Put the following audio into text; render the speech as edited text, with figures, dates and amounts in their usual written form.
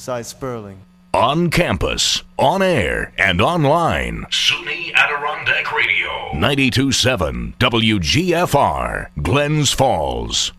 Cy Sperling. On campus, on air, and online. SUNY Adirondack Radio. 92.7 WGFR, Glens Falls.